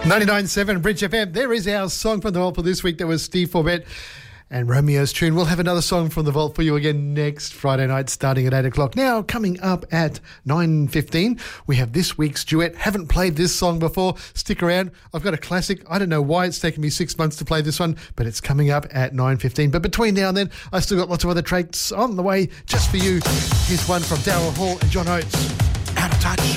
99.7 Bridge FM. There is our song from the vault for this week. That was Steve Forbett and Romeo's tune. We'll have another song from the vault for you again next Friday night starting at 8 o'clock. Now, coming up at 9:15, we have this week's duet. Haven't played this song before. Stick around. I've got a classic. I don't know why it's taken me 6 months to play this one, but it's coming up at 9:15. But between now and then, I've still got lots of other tracks on the way just for you. Here's one from Daryl Hall and John Oates. Out of Touch.